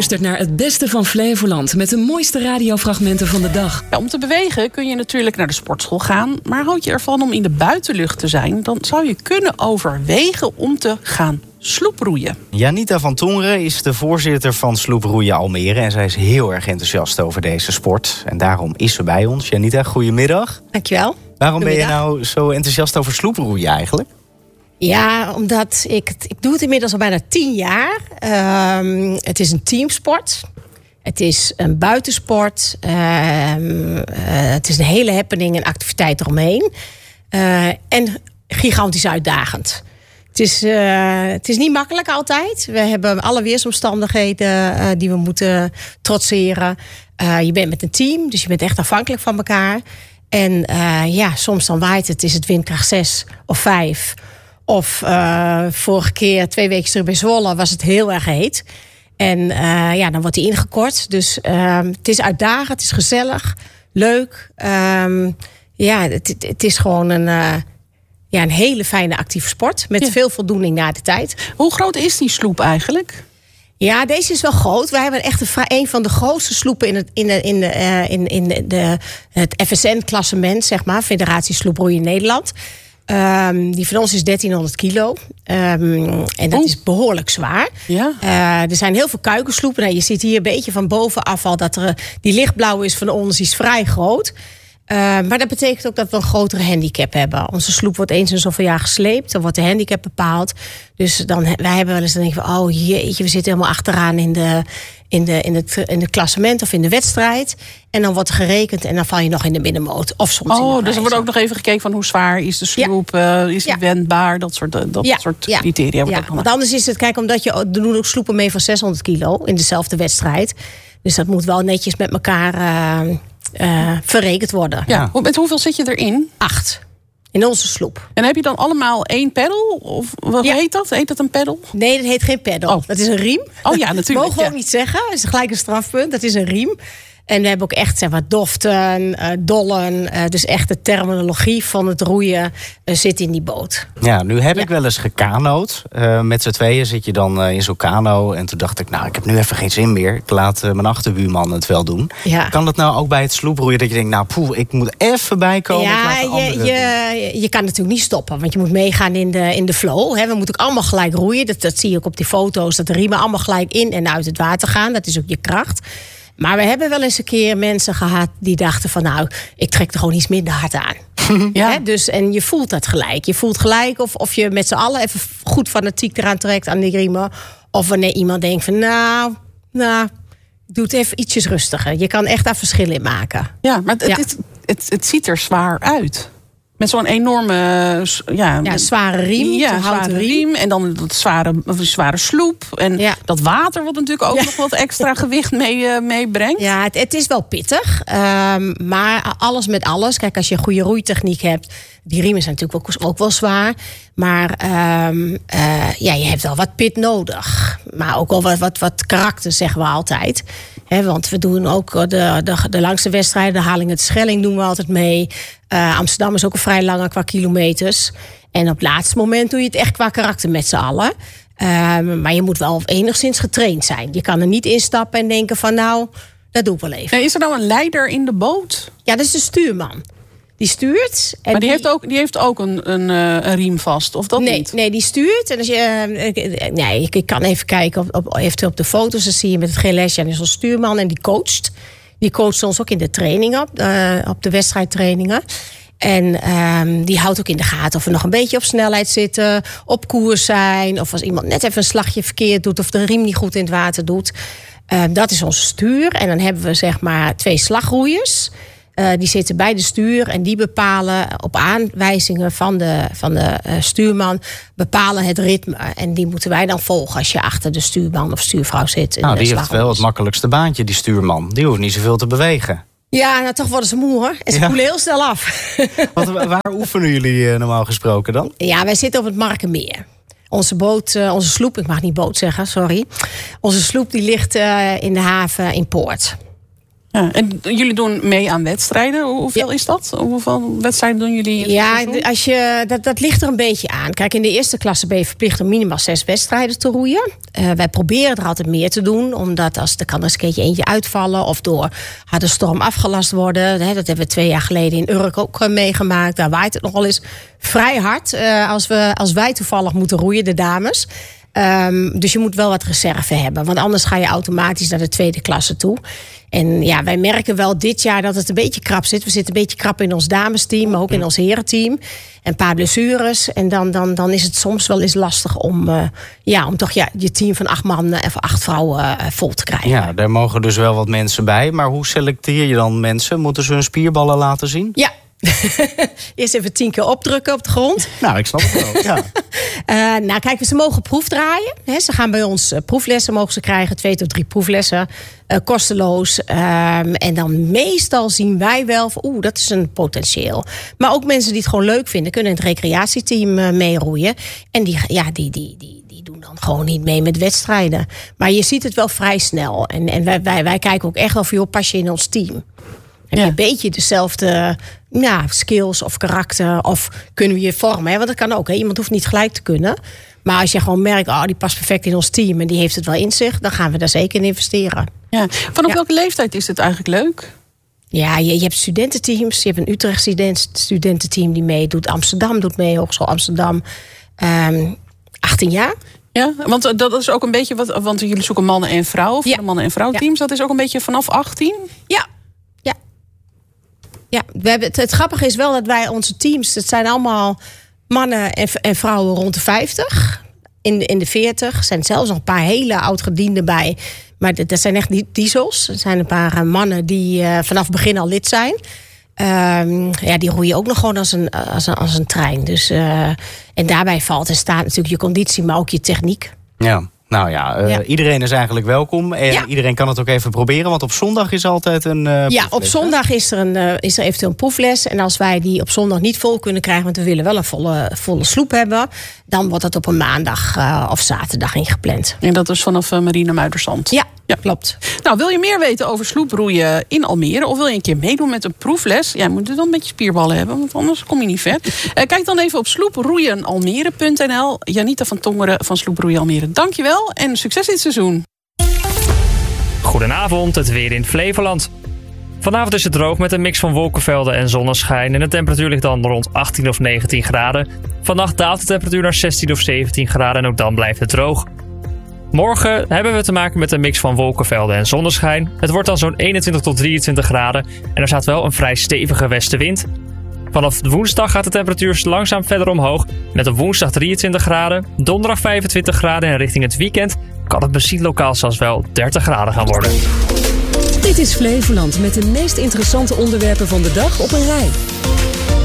luistert naar het beste van Flevoland met de mooiste radiofragmenten van de dag. Ja, om te bewegen kun je natuurlijk naar de sportschool gaan. Maar houd je ervan om in de buitenlucht te zijn, dan zou je kunnen overwegen om te gaan sloeproeien. Janita van Tongeren is de voorzitter van Sloeproeien Almere. En zij is heel erg enthousiast over deze sport. En daarom is ze bij ons. Janita, goedemiddag. Dankjewel. Waarom ben je nou zo enthousiast over sloeproeien eigenlijk? Ja, omdat ik doe het inmiddels al bijna 10 jaar. Het is een teamsport. Het is een buitensport. Het is een hele happening en activiteit eromheen. En gigantisch uitdagend. Het is niet makkelijk altijd. We hebben alle weersomstandigheden die we moeten trotseren. Je bent met een team, dus je bent echt afhankelijk van elkaar. En soms dan waait het, is het windkracht 6 of 5... Of vorige keer, 2 weken terug bij Zwolle, was het heel erg heet. En dan wordt die ingekort. Dus het is uitdagend, het is gezellig, leuk. Het is gewoon een hele fijne actieve sport. Met veel voldoening na de tijd. Hoe groot is die sloep eigenlijk? Ja, deze is wel groot. Wij hebben echt een van de grootste sloepen in het FSN-klassement, zeg maar. Federatie Sloeproeien Nederland. Die van ons is 1300 kilo. En dat is behoorlijk zwaar. Ja. Er zijn heel veel kuikensloepen. Nou, je ziet hier een beetje van bovenaf al dat die lichtblauwe is van ons, die is vrij groot. Maar dat betekent ook dat we een grotere handicap hebben. Onze sloep wordt eens in zoveel jaar gesleept. Dan wordt de handicap bepaald. Dus wij hebben wel eens dan denken we, oh jeetje, we zitten helemaal achteraan in het klassement of in de wedstrijd. En dan wordt er gerekend en dan val je nog in de middenmoot. Of soms dus er wordt ook nog even gekeken van hoe zwaar is de sloep, is die wendbaar, dat soort criteria. Ja, want anders is het, kijk, omdat er doen ook sloepen mee van 600 kilo in dezelfde wedstrijd. Dus dat moet wel netjes met elkaar verrekend worden. Ja. Met hoeveel zit je erin? 8. In onze sloep. En heb je dan allemaal 1 peddel? Of wat heet dat? Heet dat een peddel? Nee, dat heet geen peddel. Oh. Dat is een riem. Oh ja, natuurlijk. Mogen we ook niet zeggen. Dat is gelijk een strafpunt. Dat is een riem. En we hebben ook echt, zeg maar, doften, dollen. Dus echt de terminologie van het roeien zit in die boot. Ja, nu heb ik wel eens gekanood. Met z'n tweeën zit je dan in zo'n kano. En toen dacht ik, ik heb nu even geen zin meer. Ik laat mijn achterbuurman het wel doen. Ja. Kan dat nou ook bij het sloeproeien? Dat je denkt, ik moet even bijkomen. Ja, je kan natuurlijk niet stoppen. Want je moet meegaan in de flow. Hè. We moeten ook allemaal gelijk roeien. Dat zie je ook op die foto's. Dat de riemen allemaal gelijk in en uit het water gaan. Dat is ook je kracht. Maar we hebben wel eens een keer mensen gehad die dachten van, ik trek er gewoon iets minder hard aan. Ja. He, dus, en je voelt dat gelijk. Je voelt gelijk of je met z'n allen even goed fanatiek eraan trekt aan die riemen. Of wanneer iemand denkt van, doe het even ietsjes rustiger. Je kan echt daar verschil in maken. Ja, maar het ziet er zwaar uit. Met zo'n enorme zware riem. Ja, zware riem. En dan dat zware sloep. En dat water wat natuurlijk ook nog wat extra gewicht meebrengt. Ja, het is wel pittig. Maar alles met alles. Kijk, als je een goede roeitechniek hebt. Die riemen zijn natuurlijk ook wel zwaar. Maar je hebt wel wat pit nodig. Maar ook wel wat karakter, zeggen we altijd. Want we doen ook de langste wedstrijden. De Haling het Schelling doen we altijd mee. Amsterdam is ook een vrij lange qua kilometers. En op het laatste moment doe je het echt qua karakter met z'n allen. Maar je moet wel enigszins getraind zijn. Je kan er niet instappen en denken van dat doe ik wel even. Is er nou een leider in de boot? Ja, dat is de stuurman. Die stuurt. En maar die heeft ook een riem vast, of dat niet? Nee, die stuurt. En als ik kan even kijken eventueel op de foto's. Dan zie je met het GLS, is een stuurman en die coacht. Die coacht ons ook in de trainingen, op de wedstrijdtrainingen. En die houdt ook in de gaten of we nog een beetje op snelheid zitten, op koers zijn. Of als iemand net even een slagje verkeerd doet of de riem niet goed in het water doet. Dat is ons stuur. En dan hebben we zeg maar 2 slagroeiers. Die zitten bij de stuur en die bepalen op aanwijzingen van de stuurman bepalen het ritme. En die moeten wij dan volgen als je achter de stuurman of stuurvrouw zit. Die heeft wel het makkelijkste baantje, die stuurman. Die hoeft niet zoveel te bewegen. Ja, toch worden ze moe hoor. En ze koelen heel snel af. Waar oefenen jullie normaal gesproken dan? Ja, wij zitten op het Markenmeer. Onze boot, onze sloep, ik mag niet boot zeggen, sorry. Onze sloep die ligt in de haven in Poort. Ja, en jullie doen mee aan wedstrijden. Hoeveel is dat? Hoeveel wedstrijden doen jullie? Dat ligt er een beetje aan. Kijk, in de eerste klasse ben je verplicht om minimaal 6 wedstrijden te roeien. Wij proberen er altijd meer te doen. Omdat er kan eens een keertje eentje uitvallen. Of door harde storm afgelast worden. Dat hebben we 2 jaar geleden in Urk ook meegemaakt. Daar waait het nogal eens vrij hard. Als wij toevallig moeten roeien, de dames. Dus je moet wel wat reserve hebben. Want anders ga je automatisch naar de tweede klasse toe. En ja, wij merken wel dit jaar dat het een beetje krap zit. We zitten een beetje krap in ons damesteam, maar ook in ons herenteam. Een paar blessures. En dan is het soms wel eens lastig om toch je team van 8 man of 8 vrouwen vol te krijgen. Ja, daar mogen dus wel wat mensen bij. Maar hoe selecteer je dan mensen? Moeten ze hun spierballen laten zien? Ja. Eerst even 10 keer opdrukken op de grond. Nou, ik snap het wel, ja. Kijk, ze mogen proefdraaien. Ze gaan bij ons proeflessen mogen ze krijgen. 2 tot 3 proeflessen. Kosteloos. En dan meestal zien wij wel van, dat is een potentieel. Maar ook mensen die het gewoon leuk vinden, kunnen in het recreatieteam meeroeien. En die doen dan gewoon niet mee met wedstrijden. Maar je ziet het wel vrij snel. En wij kijken ook echt wel pas je in ons team. Heb je een beetje dezelfde skills of karakter? Of kunnen we je vormen? Hè? Want dat kan ook. Hè? Iemand hoeft niet gelijk te kunnen. Maar als je gewoon merkt, die past perfect in ons team en die heeft het wel in zich, dan gaan we daar zeker in investeren. Ja. Vanaf welke leeftijd is het eigenlijk leuk? Ja, je hebt studententeams. Je hebt een Utrecht studententeam die meedoet. Amsterdam doet mee, Hogeschool Amsterdam. 18 jaar. Ja, want dat is ook een beetje want jullie zoeken mannen en vrouwen. Voor de mannen en vrouwteams. Dat is ook een beetje vanaf 18? Ja, het grappige is wel dat wij onze teams, het zijn allemaal mannen en vrouwen rond de 50. In de 40. Er zijn zelfs nog een paar hele oudgedienden bij. Maar dat zijn echt diesels. Er zijn een paar mannen die vanaf het begin al lid zijn. Die roeien ook nog gewoon als een trein. Dus, en daarbij valt en staat natuurlijk je conditie, maar ook je techniek. Ja. Nou ja, iedereen is eigenlijk welkom. En iedereen kan het ook even proberen. Want op zondag is altijd een proefles. Op zondag is er eventueel een proefles. En als wij die op zondag niet vol kunnen krijgen, want we willen wel een volle sloep hebben, dan wordt dat op een maandag of zaterdag ingepland. En dat is vanaf Marina Muiderszand? Ja, klopt. Nou, wil je meer weten over sloeproeien in Almere? Of wil je een keer meedoen met een proefles? Ja, je moet dan een beetje spierballen hebben, want anders kom je niet ver. Kijk dan even op sloeproeienalmere.nl. Janita van Tongeren van Sloeproeien Almere, dankjewel. En succes in het seizoen. Goedenavond, het weer in Flevoland. Vanavond is het droog met een mix van wolkenvelden en zonneschijn. En de temperatuur ligt dan rond 18 of 19 graden. Vannacht daalt de temperatuur naar 16 of 17 graden en ook dan blijft het droog. Morgen hebben we te maken met een mix van wolkenvelden en zonneschijn. Het wordt dan zo'n 21 tot 23 graden en er staat wel een vrij stevige westenwind. Vanaf woensdag gaat de temperatuur langzaam verder omhoog. Met op woensdag 23 graden, donderdag 25 graden en richting het weekend kan het misschien lokaal zelfs wel 30 graden gaan worden. Dit is Flevoland met de meest interessante onderwerpen van de dag op een rij.